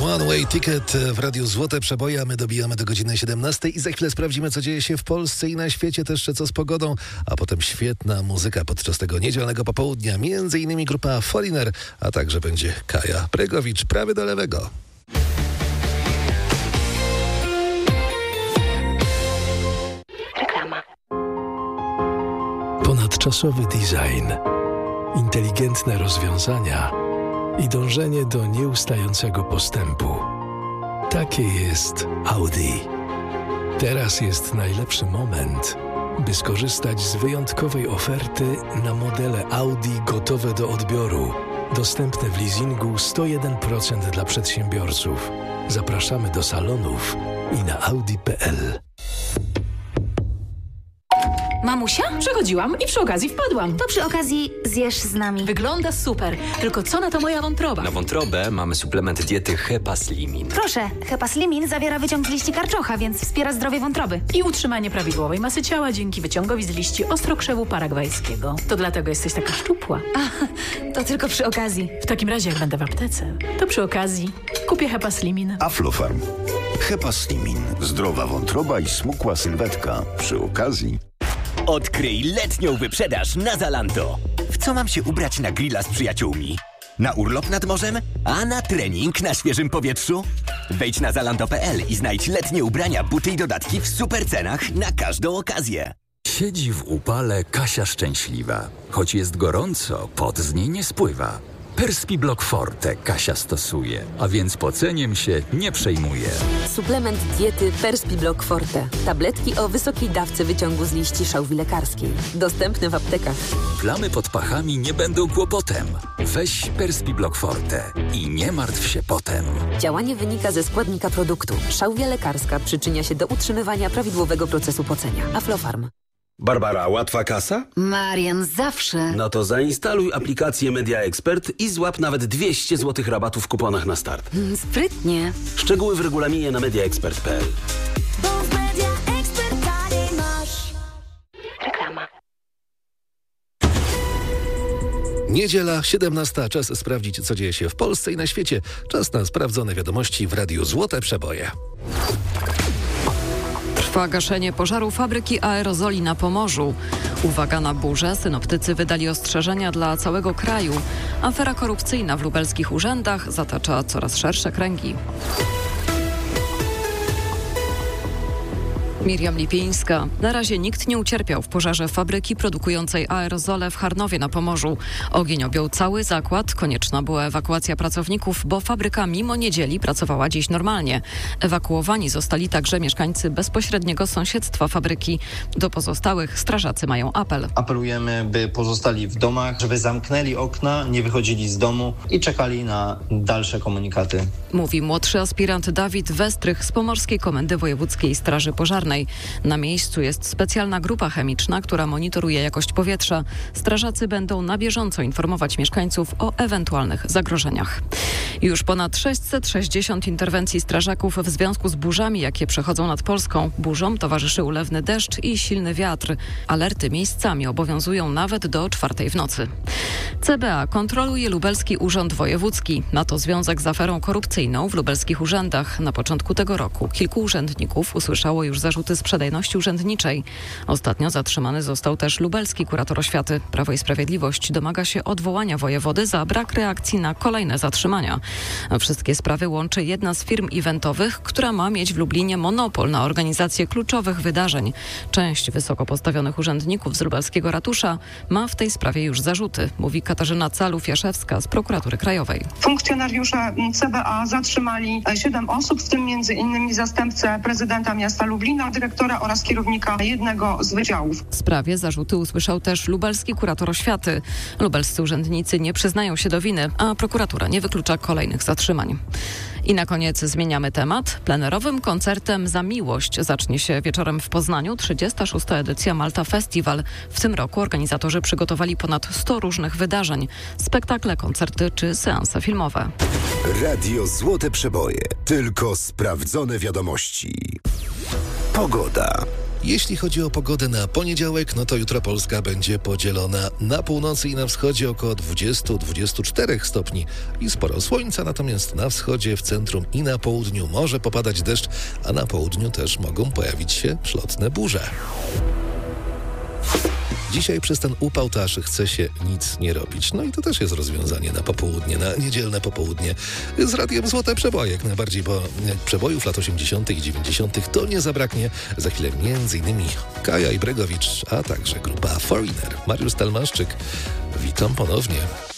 One Way Ticket w Radiu Złote Przeboje, a my dobijamy do godziny 17 i za chwilę sprawdzimy, co dzieje się w Polsce i na świecie, też co z pogodą, a potem świetna muzyka podczas tego niedzielnego popołudnia, między innymi grupa Foreigner, a także będzie Kaja Bregowicz, prawy do lewego. Reklama. Ponadczasowy design, inteligentne rozwiązania i dążenie do nieustającego postępu. Takie jest Audi. Teraz jest najlepszy moment, by skorzystać z wyjątkowej oferty na modele Audi gotowe do odbioru. Dostępne w leasingu 101% dla przedsiębiorców. Zapraszamy do salonów i na audi.pl. Mamusia? Przechodziłam i przy okazji wpadłam. To przy okazji zjesz z nami. Wygląda super, tylko co na to moja wątroba? Na wątrobę mamy suplement diety Hepaslimin. Proszę, Hepaslimin zawiera wyciąg z liści karczocha, więc wspiera zdrowie wątroby. I utrzymanie prawidłowej masy ciała dzięki wyciągowi z liści ostrokrzewu paragwajskiego. To dlatego jesteś taka szczupła. To tylko przy okazji. W takim razie, jak będę w aptece, to przy okazji kupię Hepaslimin. Aflofarm. Hepaslimin. Zdrowa wątroba i smukła sylwetka. Przy okazji. Odkryj letnią wyprzedaż na Zalando. W co mam się ubrać na grilla z przyjaciółmi? Na urlop nad morzem? A na trening na świeżym powietrzu? Wejdź na zalando.pl i znajdź letnie ubrania, buty i dodatki w super cenach na każdą okazję. Siedzi w upale Kasia szczęśliwa. Choć jest gorąco, pot z niej nie spływa. Perspiblock Forte Kasia stosuje, a więc poceniem się nie przejmuje. Suplement diety Perspiblock Forte. Tabletki o wysokiej dawce wyciągu z liści szałwi lekarskiej. Dostępne w aptekach. Plamy pod pachami nie będą kłopotem. Weź Perspiblock Forte i nie martw się potem. Działanie wynika ze składnika produktu. Szałwia lekarska przyczynia się do utrzymywania prawidłowego procesu pocenia. Aflofarm. Barbara, łatwa kasa? Marian, zawsze. No to zainstaluj aplikację Media Expert i złap nawet 200 zł rabatu w kuponach na start. Sprytnie. Szczegóły w regulaminie na mediaexpert.pl. Bo w Media Expert masz. Reklama. Niedziela, 17. Czas sprawdzić, co dzieje się w Polsce i na świecie. Czas na sprawdzone wiadomości w Radiu Złote Przeboje. Trwa gaszenie pożaru fabryki aerozoli na Pomorzu. Uwaga na burzę, synoptycy wydali ostrzeżenia dla całego kraju. Afera korupcyjna w lubelskich urzędach zatacza coraz szersze kręgi. Miriam Lipińska. Na razie nikt nie ucierpiał w pożarze fabryki produkującej aerozole w Charnowie na Pomorzu. Ogień objął cały zakład. Konieczna była ewakuacja pracowników, bo fabryka mimo niedzieli pracowała dziś normalnie. Ewakuowani zostali także mieszkańcy bezpośredniego sąsiedztwa fabryki. Do pozostałych strażacy mają apel. Apelujemy, by pozostali w domach, żeby zamknęli okna, nie wychodzili z domu i czekali na dalsze komunikaty. Mówi młodszy aspirant Dawid Westrych z Pomorskiej Komendy Wojewódzkiej Straży Pożarnej. Na miejscu jest specjalna grupa chemiczna, która monitoruje jakość powietrza. Strażacy będą na bieżąco informować mieszkańców o ewentualnych zagrożeniach. Już ponad 660 interwencji strażaków w związku z burzami, jakie przechodzą nad Polską. Burzom towarzyszy ulewny deszcz i silny wiatr. Alerty miejscami obowiązują nawet do 4:00 w nocy. CBA kontroluje Lubelski Urząd Wojewódzki. Ma to związek z aferą korupcyjną w lubelskich urzędach. Na początku tego roku kilku urzędników usłyszało już zarzuty sprzedajności urzędniczej. Ostatnio zatrzymany został też lubelski kurator oświaty. Prawo i Sprawiedliwość domaga się odwołania wojewody za brak reakcji na kolejne zatrzymania. Wszystkie sprawy łączy jedna z firm eventowych, która ma mieć w Lublinie monopol na organizację kluczowych wydarzeń. Część wysoko postawionych urzędników z lubelskiego ratusza ma w tej sprawie już zarzuty, mówi Katarzyna Calów-Jaszewska z Prokuratury Krajowej. Funkcjonariusze CBA zatrzymali 7 osób, w tym m.in. zastępcę prezydenta miasta Lublina, dyrektora oraz kierownika jednego z wydziałów. W sprawie zarzuty usłyszał też lubelski kurator oświaty. Lubelscy urzędnicy nie przyznają się do winy, a prokuratura nie wyklucza kolejnych zatrzymań. I na koniec zmieniamy temat. Plenerowym koncertem Za miłość zacznie się wieczorem w Poznaniu 36. edycja Malta Festival. W tym roku organizatorzy przygotowali ponad 100 różnych wydarzeń. Spektakle, koncerty czy seanse filmowe. Radio Złote Przeboje. Tylko sprawdzone wiadomości. Pogoda. Jeśli chodzi o pogodę na poniedziałek, no to jutro Polska będzie podzielona na północy i na wschodzie około 20-24 stopni i sporo słońca, natomiast na wschodzie, w centrum i na południu może popadać deszcz, a na południu też mogą pojawić się przelotne burze. Dzisiaj przez ten upał to aż chce się nic nie robić. No i to też jest rozwiązanie na popołudnie, na niedzielne popołudnie. Z Radiem Złote Przeboje, jak najbardziej, bo przebojów lat 80. i 90. to nie zabraknie. Za chwilę m.in. Kaja Ibregowicz, a także grupa Foreigner. Mariusz Stelmaszczyk, witam ponownie.